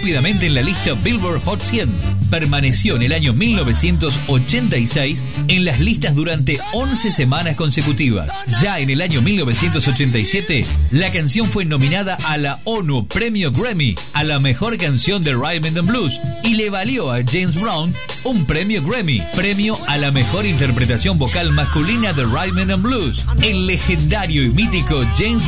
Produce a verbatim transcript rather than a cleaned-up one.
rápidamente en la lista Billboard Hot cien. Permaneció en el año mil novecientos ochenta y seis en las listas durante once semanas consecutivas. Ya en el año mil novecientos ochenta y siete, la canción fue nominada a la ONU Premio Grammy a la mejor canción de Rhythm and Blues y le valió a James Brown un premio Grammy, premio a la mejor interpretación vocal masculina de Rhythm and Blues. El legendario y mítico James